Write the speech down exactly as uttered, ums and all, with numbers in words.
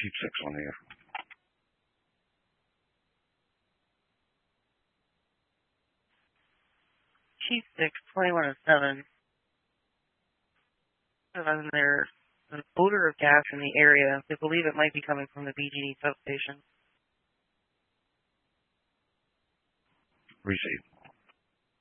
Chief six on here. Chief six, twenty-one oh seven. There's an odor of gas in the area. They believe it might be coming from the B G D substation. Receive.